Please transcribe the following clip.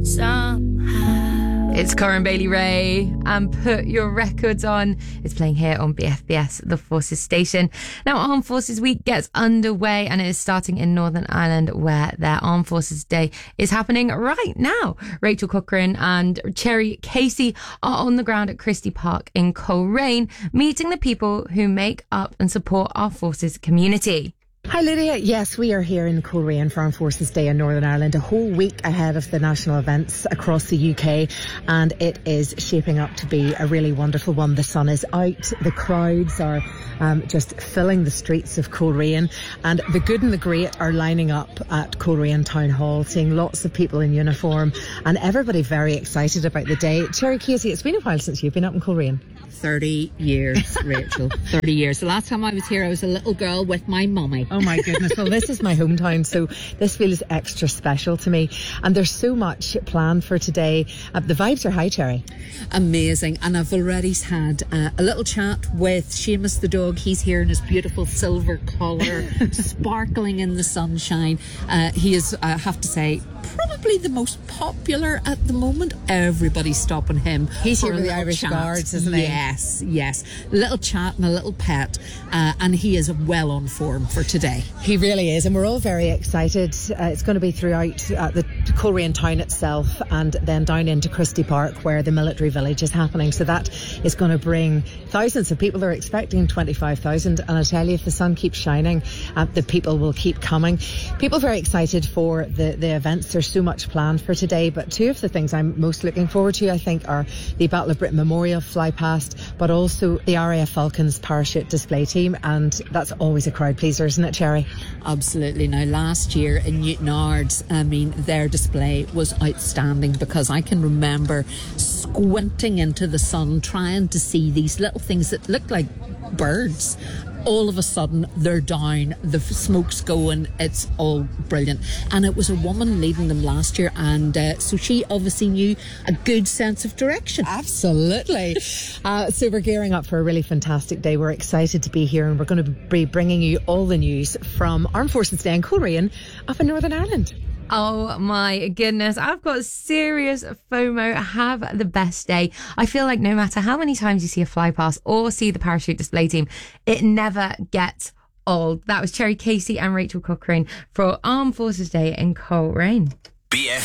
somehow. It's Corin Bailey Ray and Put Your Records On. It's playing here on BFBS, the Forces station. Now, Armed Forces Week gets underway and it is starting in Northern Ireland where their Armed Forces Day is happening right now. Rachel Cochrane and Cherry Casey are on the ground at Christie Park in Coleraine, meeting the people who make up and support our forces community. Hi Lydia, yes, we are here in Coleraine for Armed Forces Day in Northern Ireland, a whole week ahead of the national events across the UK, and it is shaping up to be a really wonderful one. The sun is out, the crowds are just filling the streets of Coleraine, and the good and the great are lining up at Coleraine Town Hall, seeing lots of people in uniform and everybody very excited about the day. Cherry Casey, it's been a while since you've been up in Coleraine. 30 years, Rachel. 30 years. The last time I was here, I was a little girl with my mummy. Oh my goodness. Well, this is my hometown, so this feels extra special to me. And there's so much planned for today. The vibes are high, Cherry. Amazing. And I've already had a little chat with Seamus the dog. He's here in his beautiful silver collar, sparkling in the sunshine. He is, I have to say, probably the most popular at the moment. Everybody's stopping him. He's for here a with the little Irish chat. Guards, isn't he? Yes. A little chat and a little pet. And he is well on form for today. He really is, and we're all very excited. It's going to be throughout the Coleraine town itself and then down into Christie Park where the military village is happening. So that is going to bring thousands of people. They're expecting 25,000, and I tell you, if the sun keeps shining, the people will keep coming. People are very excited for the events. There's so much planned for today, but two of the things I'm most looking forward to, I think, are the Battle of Britain Memorial fly past, but also the RAF Falcons parachute display team, and that's always a crowd pleaser, isn't it, Cherry? Absolutely. Now, last year in Newtonards, I mean, their display was outstanding because I can remember squinting into the sun trying to see these little things that looked like birds. All of a sudden, they're down, the smoke's going, it's all brilliant. And it was a woman leading them last year, and so she obviously knew a good sense of direction. Absolutely. So we're gearing up for a really fantastic day. We're excited to be here, and we're going to be bringing you all the news from Armed Forces Day in Coleraine up in Northern Ireland. Oh my goodness, I've got serious FOMO. Have the best day. I feel like no matter how many times you see a fly past or see the parachute display team, it never gets old. That was Cherry Casey and Rachel Cochrane for Armed Forces Day in Coleraine. BFBS.